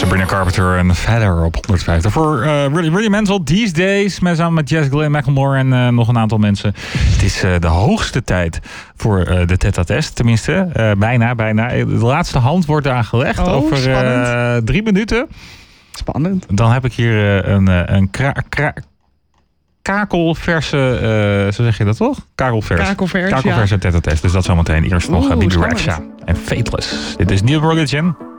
Sabrina Carpenter en Feather op 150. Voor Really Mental These Days. Samen met Jess Glynn, Macklemore en nog een aantal mensen. Het is de hoogste tijd voor de Tête-à-Test. Tenminste, bijna. De laatste hand wordt eraan gelegd. Over 3 minuten. Spannend. Dan heb ik hier een kakelverse, zo zeg je dat toch? Kakelverse ja. Tête-à-Test. Dus dat zometeen eerst nog Bibi Rexha en Fateless. Dit is New Religion.